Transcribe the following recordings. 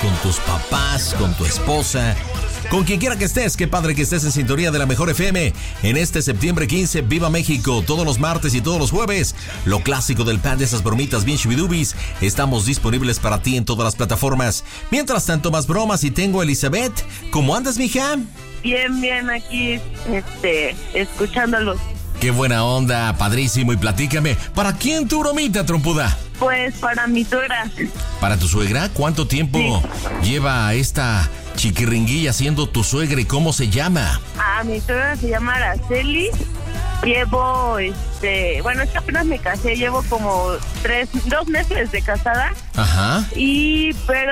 con tus papás, con tu esposa, con quien quiera que estés. Qué padre que estés en sintonía de la Mejor FM. En este septiembre 15, Viva México, todos los martes y todos los jueves. Lo clásico del pan de esas bromitas bien shubidubis. Estamos disponibles para ti en todas las plataformas. Mientras tanto, más bromas y tengo a Elizabeth. ¿Cómo andas, mija? Bien, aquí, escuchándolos. Qué buena onda, padrísimo. Y platícame, ¿para quién tu bromita, trompuda? Pues para mi suegra. ¿Para tu suegra? ¿Cuánto tiempo lleva esta chiquiringuilla siendo tu suegra y cómo se llama? Mi suegra se llama Araceli. Llevo, bueno, es que apenas me casé, llevo como 2 meses de casada. Ajá. Y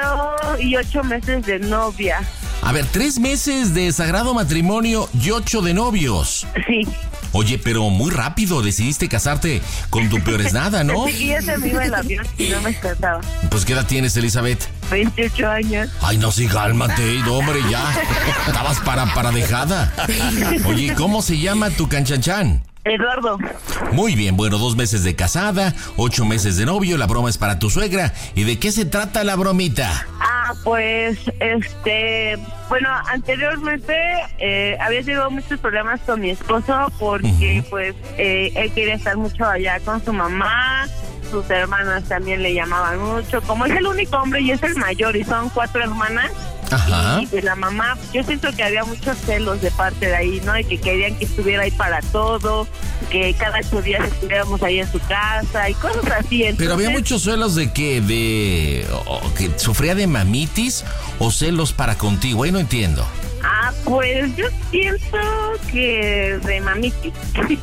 8 meses de novia. A ver, 3 meses de sagrado matrimonio y 8 de novios. Sí. Oye, pero muy rápido decidiste casarte con tu peor es nada, ¿no? Sí, ya se me iba el avión y no me casaba. Pues, ¿qué edad tienes, Elizabeth? 28 años. Ay, no, sí, cálmate, no, hombre, ya. Estabas para dejada. Oye, ¿cómo se llama tu canchanchan? Eduardo. Muy bien, bueno, 2 meses de casada, 8 meses de novio, la broma es para tu suegra. ¿Y de qué se trata la bromita? Pues, bueno, anteriormente había tenido muchos problemas con mi esposo porque, pues, él quería estar mucho allá con su mamá. Sus hermanas también le llamaban mucho. Como es el único hombre y es el mayor y son 4 hermanas. Ajá. Y de la mamá, yo siento que había muchos celos de parte de ahí, ¿no? Y que querían que estuviera ahí para todo, que cada 8 días estuviéramos ahí en su casa y cosas así. Entonces, pero había muchos celos de que sufría de mamitis o celos para contigo, ahí no entiendo. Pues yo siento que de mamitis.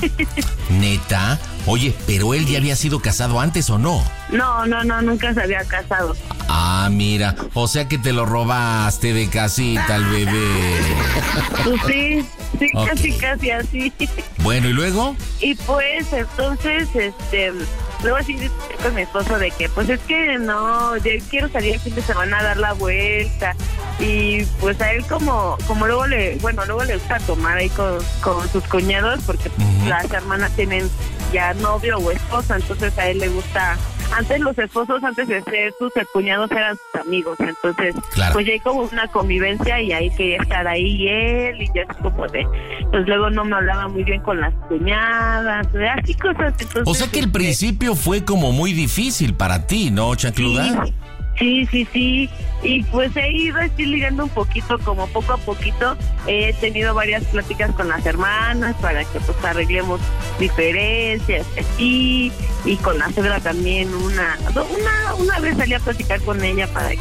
¿Neta? Oye, ¿pero él ya había sido casado antes o no? No, nunca se había casado. Mira, o sea que te lo robaste de casita al bebé. Pues sí, okay. casi así. Bueno, ¿y luego? Y pues entonces, luego así con mi esposo de que, pues es que no, yo quiero salir el fin de semana a dar la vuelta. Y pues a él como luego le gusta tomar ahí con sus cuñados, porque las hermanas tienen ya novio o esposa, entonces a él le gusta. Antes los esposos, antes de ser sus cuñados, eran sus amigos, entonces claro. Pues ya hay como una convivencia y ahí quería estar ahí él, y yo es como de, pues luego no me hablaba muy bien con las cuñadas, así cosas. Entonces, o sea que el principio fue como muy difícil para ti, ¿no, chancluda? Sí. Y pues he ido así ligando un poquito, como poco a poquito. He tenido varias pláticas con las hermanas para que pues arreglemos diferencias. Y con la suegra también una vez salí a platicar con ella para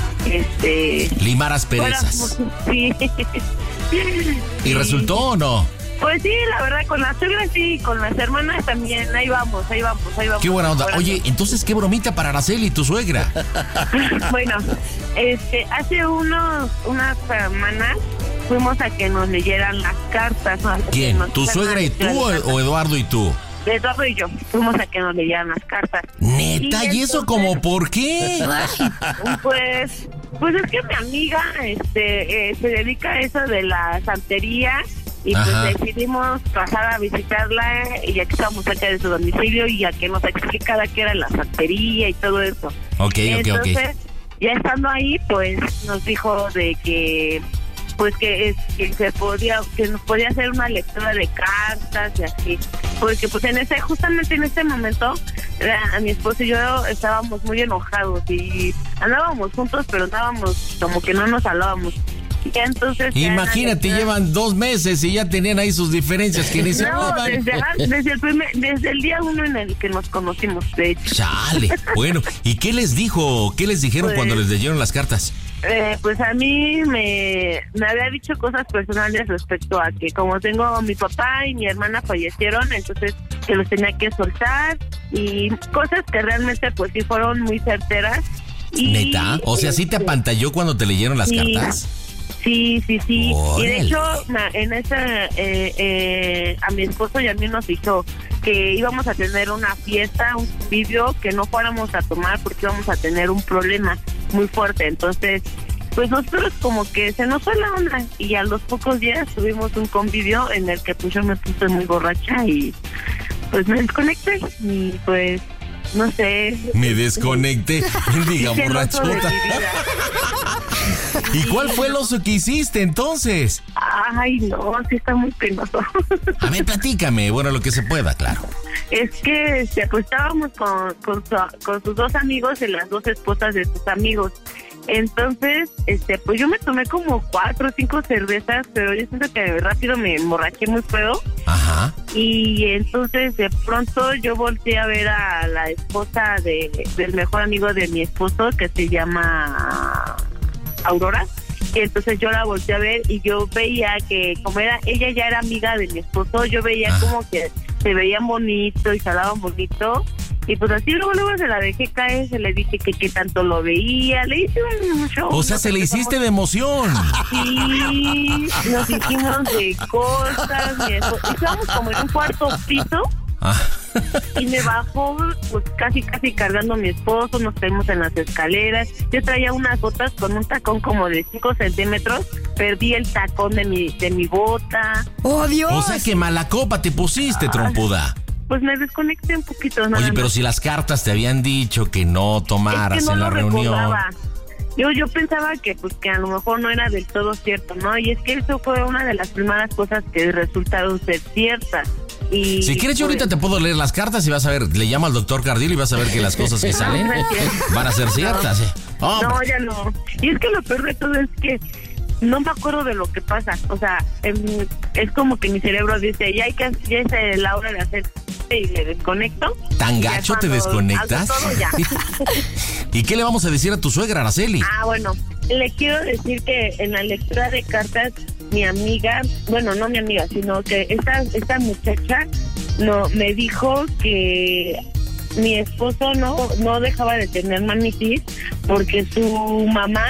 que limaras perezas. Sí. ¿Y resultó o no? Pues sí, la verdad, con la suegra sí, con las hermanas también, ahí vamos. Qué buena onda. Oye, entonces, ¿qué bromita para Araceli, tu suegra? Bueno, hace unas semanas fuimos a que nos leyeran las cartas. ¿Quién? ¿Tu suegra y tú o Eduardo y tú? Eduardo y yo fuimos a que nos leyeran las cartas. ¿Neta? ¿Y eso como por qué? Pues es que mi amiga se dedica a eso de la santería. Y pues decidimos pasar a visitarla, y ya que estábamos cerca de su domicilio, y a que nos explicara qué era la santería y todo eso. Entonces, ya estando ahí, pues nos dijo de que pues que nos podía hacer una lectura de cartas y así, porque pues justamente en ese momento a mi esposo y yo estábamos muy enojados y andábamos juntos, pero andábamos como que no nos hablábamos. Y entonces imagínate, llevan 2 meses y ya tenían ahí sus diferencias que ni se hablaban. Desde el día 1 en el que nos conocimos, de hecho. Chale, bueno, ¿y qué les dijo? ¿Qué les dijeron cuando les leyeron las cartas? Pues a mí me había dicho cosas personales respecto a que como tengo mi papá y mi hermana fallecieron, entonces que los tenía que soltar, y cosas que realmente pues sí fueron muy certeras. ¿Neta? O sea, ¿sí te apantalló cuando te leyeron las cartas? Sí. ¡Órale! Y de hecho, en esa a mi esposo y a mí nos dijo que íbamos a tener una fiesta, un convivio, que no fuéramos a tomar porque íbamos a tener un problema muy fuerte. Entonces, pues nosotros como que se nos fue la onda, y a los pocos días tuvimos un convivio en el que pues yo me puse muy borracha y pues me desconecté y pues no sé. Me desconecté, diga borrachota. ¿Y cuál fue el oso que hiciste entonces? Ay, no, sí está muy penoso. A ver, platícame, bueno, lo que se pueda, claro. Es que pues estábamos con sus dos amigos y las dos esposas de sus amigos. Entonces, pues yo me tomé como 4 o 5 cervezas, pero yo siento que rápido me emborraché muy feo. Ajá. Y entonces de pronto yo volteé a ver a la esposa del mejor amigo de mi esposo, que se llama Aurora. Y entonces yo la volteé a ver y yo veía que como ella ya era amiga de mi esposo, yo veía como que se veían bonito y se hablaban bonito. Y pues así luego se la dejé caer, se le dije que tanto lo veía, le hice un show. O sea, se le hiciste de emoción. Sí, nos hicimos de cosas, estábamos como en un cuarto piso. Y me bajó pues casi cargando a mi esposo, nos caímos en las escaleras. Yo traía unas botas con un tacón como de 5 centímetros, perdí el tacón de mi bota. ¡Oh, Dios! O sea que mala copa te pusiste, trompuda. Pues me desconecté un poquito. Oye, pero si las cartas te habían dicho que no tomaras es que no en la reunión. Recordaba. Yo pensaba que pues que a lo mejor no era del todo cierto, ¿no? Y es que eso fue una de las primeras cosas que resultaron ser ciertas. Y si quieres, yo ahorita te puedo leer las cartas y vas a ver, le llamo al doctor Cardillo y vas a ver que las cosas que salen van a ser ciertas. No, ya no. Y es que lo peor de todo es que no me acuerdo de lo que pasa. O sea, es como que mi cerebro dice, ya es la hora de hacer y le desconecto. ¿Tan gacho te desconectas? Todo, ya. ¿Y qué le vamos a decir a tu suegra, Araceli? Bueno, le quiero decir que en la lectura de cartas, mi amiga, bueno, no mi amiga, sino que esta muchacha me dijo que mi esposo no dejaba de tener mamitis porque su mamá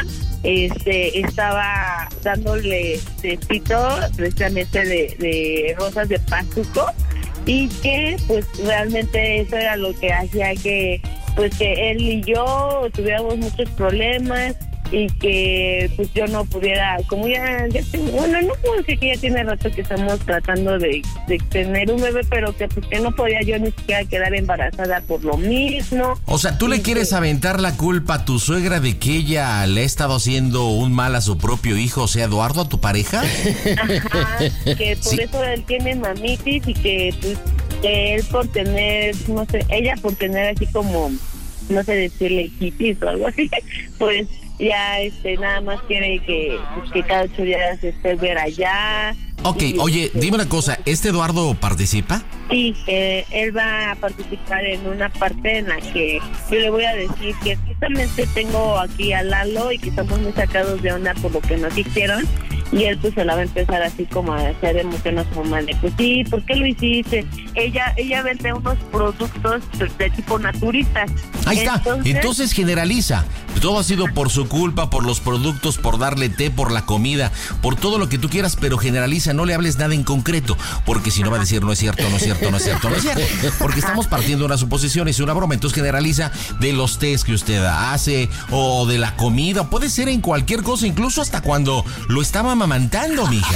estaba dándole tecito precisamente de rosas de pastuco, y que pues realmente eso era lo que hacía que él y yo tuviéramos muchos problemas y que pues yo no pudiera, como ya tengo, bueno, no puedo decir que ya tiene rato que estamos tratando de tener un bebé, pero que pues que no podía yo ni siquiera quedar embarazada por lo mismo. O sea, ¿tú le quieres aventar la culpa a tu suegra de que ella le ha estado haciendo un mal a su propio hijo, o sea, Eduardo, a tu pareja? Ajá, que por eso él tiene mamitis y que pues que él por tener, no sé, ella por tener así como, no sé decirle hippies o algo así, pues ya nada más quiere que cada 8 días ver allá. Ok, oye, dime una cosa, ¿este Eduardo participa? Sí, él va a participar en una parte en la que yo le voy a decir que justamente tengo aquí a Lalo y que estamos muy sacados de onda por lo que nos hicieron. Y él pues se la va a empezar así como a hacer emoción a su mamá de pues sí, ¿por qué lo hiciste? Ella vende unos productos de tipo naturistas. Ahí está, entonces generaliza. Todo ha sido por su culpa, por los productos, por darle té, por la comida, por todo lo que tú quieras, pero generaliza, no le hables nada en concreto, porque si no va a decir no es cierto, no es cierto, no es cierto, no es cierto, porque estamos partiendo de una suposición y es una broma. Entonces generaliza de los tés que usted hace o de la comida, puede ser en cualquier cosa, incluso hasta cuando lo estaba amamantando, mija.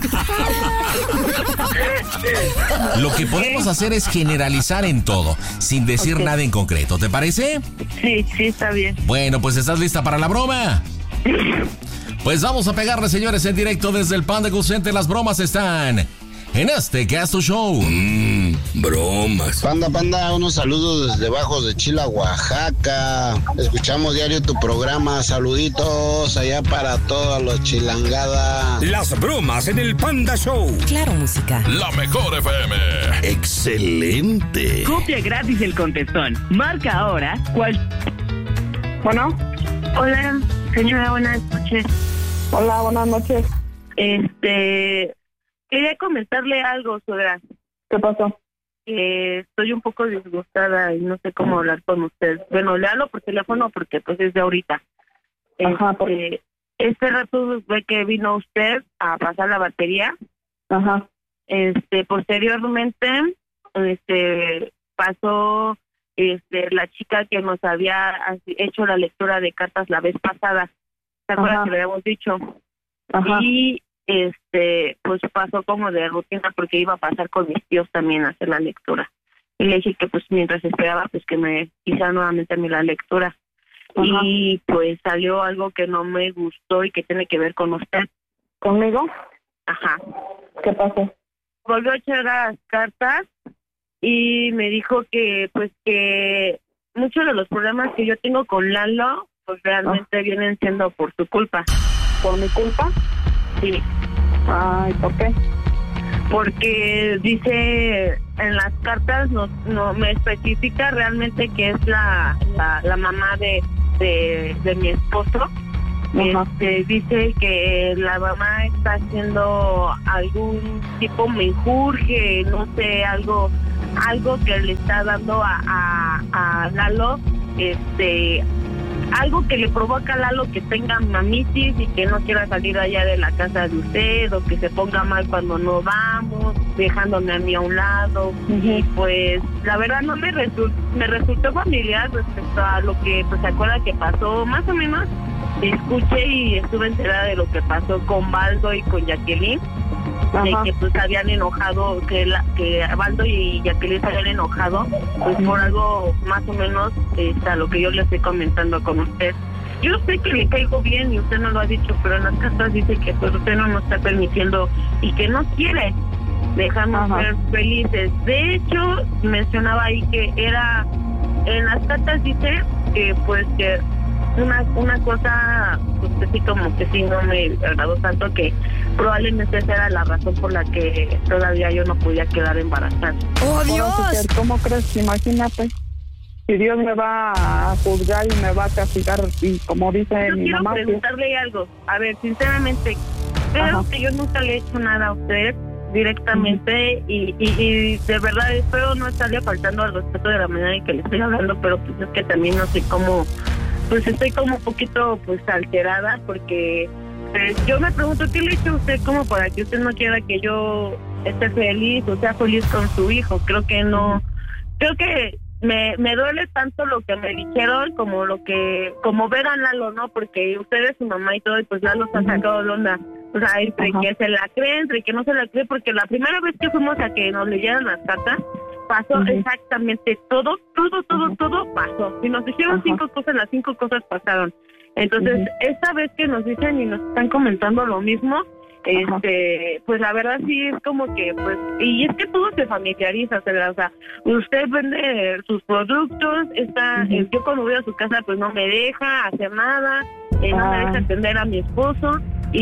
Lo que podemos hacer es generalizar en todo, sin decir nada en concreto, ¿te parece? Sí, está bien. Bueno, pues ¿estás lista para la broma? Pues vamos a pegarle, señores, en directo desde el Panda Cool Center. Las bromas están en este Casto Show. Bromas. Panda, unos saludos desde Bajos de Chila, Oaxaca. Escuchamos diario tu programa. Saluditos allá para todos los chilangada. Las bromas en el Panda Show. Claro, música. La mejor FM. Excelente. Copia gratis el contestón. Marca ahora Bueno. Hola, señora, buenas noches. Hola, buenas noches. Quería comentarle algo, suegra. ¿Qué pasó? Estoy un poco disgustada y no sé cómo hablar con usted. Bueno, le hablo por teléfono porque pues es de ahorita. Ajá. Este rato ve que vino usted a pasar la batería. Ajá. Posteriormente, pasó la chica que nos había hecho la lectura de cartas la vez pasada. ¿Se acuerdan que le habíamos dicho? Ajá. Y pues pasó como de rutina porque iba a pasar con mis tíos también a hacer la lectura. Y le dije que pues mientras esperaba pues que me hiciera nuevamente a mí la lectura. y pues salió algo que no me gustó y que tiene que ver con usted. ¿Conmigo? Ajá. ¿Qué pasó? Volvió a echar las cartas y me dijo que pues que muchos de los problemas que yo tengo con Lalo pues realmente vienen siendo por su culpa. ¿Por mi culpa? Sí. Ay, ¿por qué? Porque dice en las cartas no me especifica realmente que es la mamá de mi esposo. Dice que la mamá está haciendo algún tipo menjurje, no sé, algo que le está dando a Lalo, algo que le provoca a Lalo que tenga mamitis y que no quiera salir allá de la casa de usted, o que se ponga mal cuando no vamos, dejándome a mí a un lado. Y pues la verdad no me resultó familiar respecto a lo que pues se acuerda que pasó, más o menos escuché y estuve enterada de lo que pasó con Baldo y con Jacqueline. De que pues habían enojado, que Baldo y Jacqueline se habían enojado pues por algo más o menos a lo que yo le estoy comentando con usted. Yo sé que le caigo bien y usted no lo ha dicho, pero en las cartas dice que pues usted no nos está permitiendo y que no quiere dejarnos ser felices. De hecho, mencionaba ahí que era, en las cartas dice que pues que una cosa pues sí, como que sí no me agradó tanto, que probablemente esa era la razón por la que todavía yo no podía quedar embarazada. ¡Oh, Dios! ¿Cómo crees? Imagínate. Si Dios me va a juzgar y me va a castigar, y como dice mi mamá... Quiero preguntarle algo. A ver, sinceramente, creo que yo nunca le he hecho nada a usted directamente y de verdad espero no estarle faltando al respeto de la manera en que le estoy hablando, pero pues es que también no sé cómo... Pues estoy como un poquito pues alterada porque yo me pregunto qué le ha hecho a usted como para que usted no quiera que yo esté feliz o sea feliz con su hijo. Creo que no, creo que me duele tanto lo que me dijeron como ver a Lalo, ¿no? Porque usted es su mamá y todo y pues Lalo se ha sacado de onda. O sea, entre que se la cree, entre que no se la cree, porque la primera vez que fuimos a que nos leyeran las cartas pasó exactamente todo pasó. Si nos dijeron 5 cosas, las 5 cosas pasaron. Entonces, esta vez que nos dicen y nos están comentando lo mismo, pues la verdad sí es como que, pues, y es que todo se familiariza, o sea, usted vende sus productos, yo cuando voy a su casa, pues no me deja hacer nada, no me deja atender a mi esposo,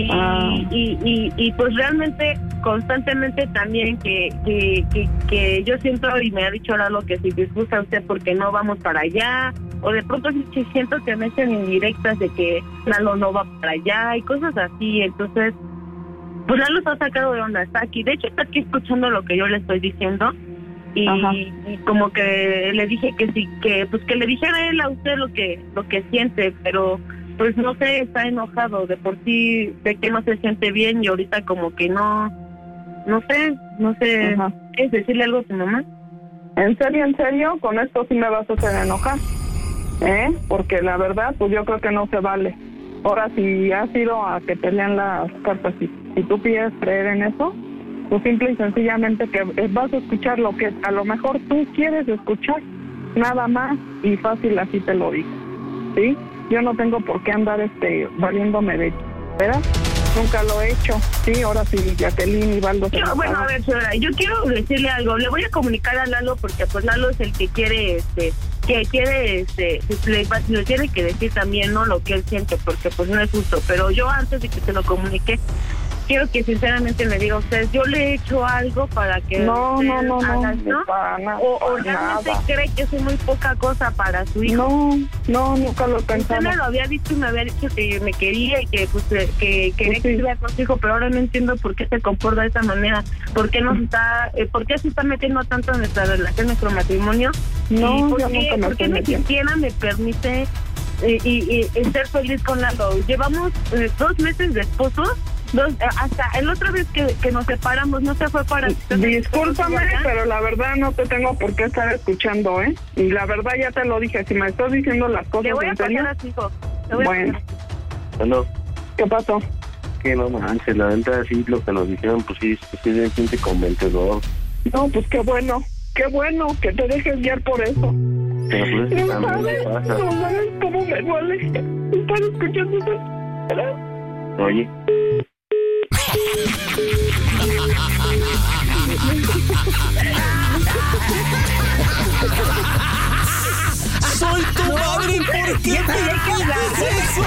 y pues realmente constantemente también que yo siento y me ha dicho Lalo que si disgusta usted porque no vamos para allá, o de pronto sí siento que me echan indirectas de que Lalo no va para allá y cosas así. Entonces pues Lalo está sacado de onda, está aquí, de hecho está aquí escuchando lo que yo le estoy diciendo y como que le dije que sí, que pues que le dijera él a usted lo que siente, pero pues no sé, está enojado de por sí, de que no se siente bien y ahorita como que no sé, ¿quieres decirle algo a tu mamá? ¿En serio? Con esto sí me vas a hacer enojar, porque la verdad, pues yo creo que no se vale. Ahora, si has ido a que te lean las cartas y tú pides creer en eso, pues simple y sencillamente que vas a escuchar lo que a lo mejor tú quieres escuchar, nada más, y fácil así te lo digo, ¿sí? Yo no tengo por qué andar valiéndome de ¿verdad? Nunca lo he hecho, sí, ahora sí, Jacqueline y Baldo. Bueno, a ver, señora, yo quiero decirle algo, le voy a comunicar a Lalo porque pues Lalo es el que quiere, le tiene que decir también, ¿no? Lo que él siente, porque pues no es justo, pero yo antes de que se lo comunique, quiero que sinceramente me diga usted, yo le he hecho algo para que no, para nada, o realmente cree que soy muy poca cosa para su hijo. No, nunca lo pensaba. Usted me lo había dicho y me había dicho que me quería y que pues que quería que estuviera con su hijo, pero ahora no entiendo por qué se comporta de esa manera, por qué por qué se está metiendo tanto en nuestra relación, nuestro matrimonio, no, por qué ni siquiera me permite y ser feliz con Lalo. Llevamos 2 meses de esposos. Hasta el otra vez que nos separamos no se fue para... Discúlpame, pero la verdad no te tengo por qué estar escuchando, y la verdad ya te lo dije, si me estás diciendo las cosas le voy a pasar a su hijo. Bueno. ¿Qué pasó? Que no manches, la verdad sí, lo que nos dijeron, pues sí es gente convencedor. No, pues qué bueno que te dejes guiar por eso. Pero pues no sabes cómo me molesta estar escuchando eso. Oye. Soy tu madre, ¿por qué me dices eso?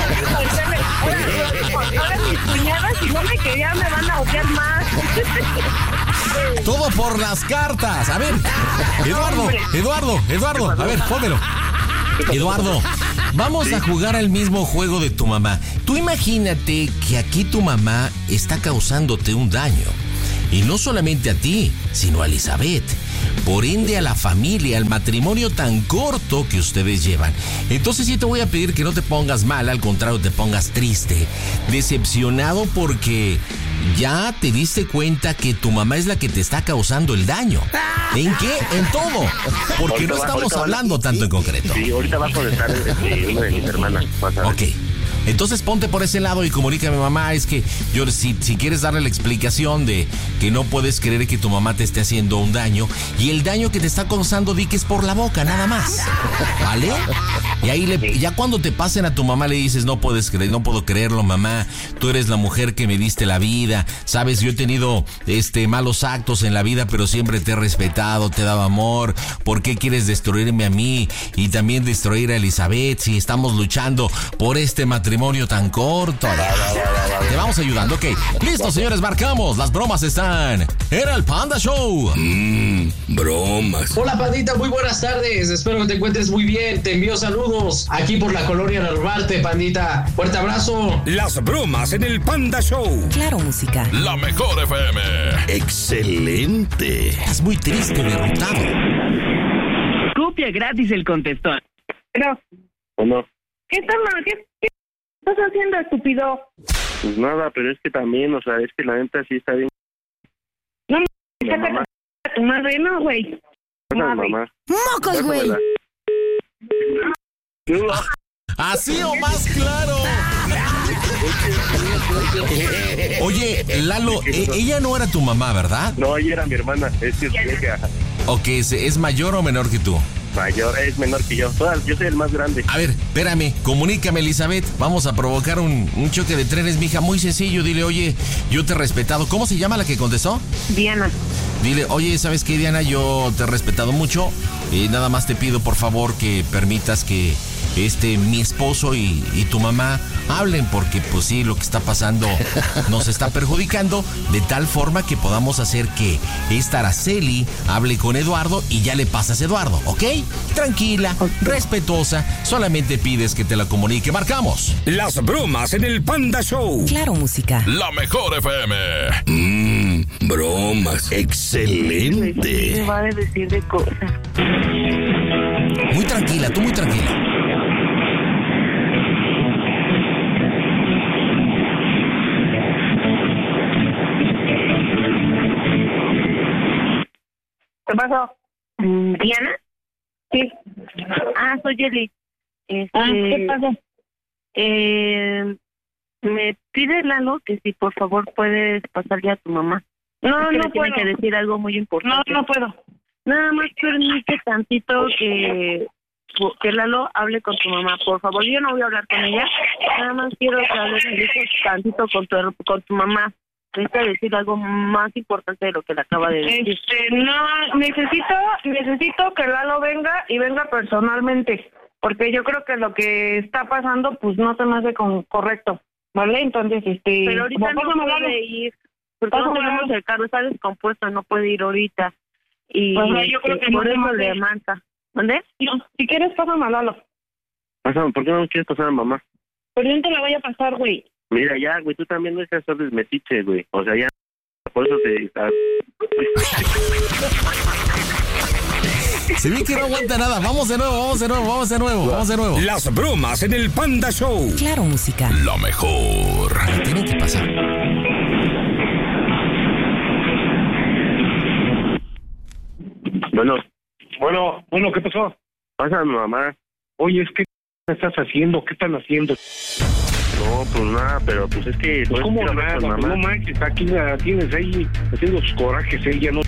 Ahora mis cuñadas, si no me querían, me van a odiar más. Todo por las cartas. A ver, Eduardo, a ver, pónmelo. Eduardo, vamos a jugar al mismo juego de tu mamá. Tú imagínate que aquí tu mamá está causándote un daño. Y no solamente a ti, sino a Elizabeth. Por ende a la familia, al matrimonio tan corto que ustedes llevan. Entonces sí te voy a pedir que no te pongas mal, al contrario te pongas triste, decepcionado porque ya te diste cuenta que tu mamá es la que te está causando el daño. ¿En qué? En todo. Porque no estamos hablando tanto en concreto. Sí, ahorita va a conectar una de mis hermanas. Ok. Entonces ponte por ese lado y comunícame, mamá, es que yo si quieres darle la explicación de que no puedes creer que tu mamá te esté haciendo un daño y el daño que te está causando di que es por la boca, nada más, ¿vale? Y ahí ya cuando te pasen a tu mamá le dices, no puedo creerlo, mamá, tú eres la mujer que me diste la vida, sabes, yo he tenido malos actos en la vida, pero siempre te he respetado, te he dado amor, ¿por qué quieres destruirme a mí y también destruir a Elizabeth si estamos luchando por este matrimonio tan corto? Te vamos ayudando, ok. Listo, señores, marcamos. Las bromas están en el Panda Show. Bromas. Hola, pandita, muy buenas tardes. Espero que te encuentres muy bien. Te envío saludos aquí por la colonia Narvarte, pandita. Fuerte abrazo. Las bromas en el Panda Show. Claro, música. La mejor FM. Excelente. Estás muy triste, derrotado. Copia gratis el contestón. Pero, ¿O no? ¿qué estás haciendo, estúpido? Pues nada, pero es que también, o sea, es que la neta sí está bien. No, mamá. tu madre, no, güey. Mamá. ¡Mocos, güey! Así o más claro. Oye, Lalo, ella no era tu mamá, ¿verdad? No, ella era mi hermana, es que Ok, ¿es mayor o menor que tú? Mayor, es menor que yo. Yo soy el más grande. A ver, espérame, comunícame, Elizabeth. Vamos a provocar un choque de trenes, mija. Muy sencillo. Dile, oye, yo te he respetado. ¿Cómo se llama la que contestó? Diana. Dile, oye, ¿sabes qué, Diana? Yo te he respetado mucho. Nada más te pido, por favor, que permitas que mi esposo y tu mamá hablen, porque pues sí, lo que está pasando nos está perjudicando, de tal forma que podamos hacer que esta Araceli hable con Eduardo y ya le pasas a Eduardo, ¿ok? Tranquila, respetuosa, solamente pides que te la comunique. Marcamos. Las bromas en el Panda Show. Claro, música. La mejor FM. Bromas. Excelente. Me va a decir de cosas. Muy tranquila, tú muy tranquila. ¿Qué pasó? ¿Diana? Sí. Soy Eli. ¿Qué pasó? Me pide Lalo que si por favor puedes pasarle a tu mamá. No, es que no le puedo. tiene que decir algo muy importante. No puedo. Nada más permite tantito que Lalo hable con tu mamá, por favor. Yo no voy a hablar con ella. Nada más quiero que hables tantito con tu mamá. Necesita decir algo más importante de lo que le acaba de decir. No, necesito que Lalo venga y venga personalmente, porque yo creo que lo que está pasando pues no se me hace correcto, ¿vale? Entonces, pero ahorita no puede Lalo. Ir, porque no tenemos el carro, está descompuesto, no puede ir ahorita. Y pues no, yo creo que por no eso le marca. ¿Dónde? Si quieres, pásame a Lalo. Pásame, ¿por qué no quieres pasar a mamá? Pero yo no te la voy a pasar, güey. Mira, ya, güey, tú también no dejas de ser metiche, güey. O sea, ya, por eso te... Se ve que no aguanta nada. Vamos de nuevo. Las bromas en el Panda Show. Claro, música. La mejor. Tiene que pasar. Bueno, ¿qué pasó? Pasa a mi mamá. Oye, es que ¿qué estás haciendo? ¿Qué están haciendo? No, pues nada, pero pues es que... Pues ¿cómo nada? No manches, aquí la tienes ahí haciendo sus corajes, ella no...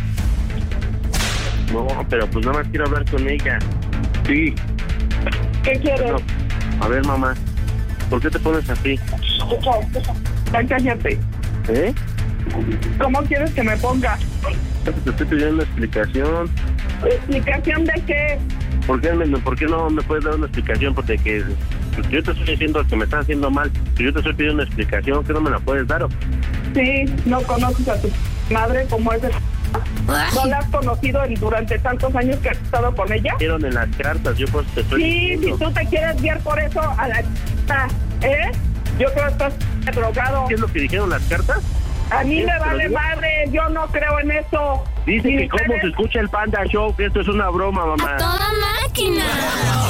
No, pero pues nada más quiero hablar con ella. Sí. ¿Qué quieres? A ver, mamá, ¿por qué te pones así? Ya cállate. ¿Eh? ¿Cómo quieres que me ponga? Te estoy pidiendo una explicación. ¿Explicación de qué? ¿Por qué no me puedes dar una explicación? Porque yo te estoy diciendo que me estás haciendo mal. Si yo te estoy pidiendo una explicación, ¿qué no me la puedes dar? Sí, no conoces a tu madre como es. ¿No la has conocido durante tantos años que has estado con ella? Quiero en las cartas, yo pues te estoy diciendo. Si tú te quieres guiar por eso a la ¿eh? Yo creo que estás drogado. ¿Qué es lo que dijeron las cartas? A mí me vale madre, yo no creo en eso. Dice que cómo se escucha el Panda Show, que esto es una broma, mamá. ¡A toda máquina!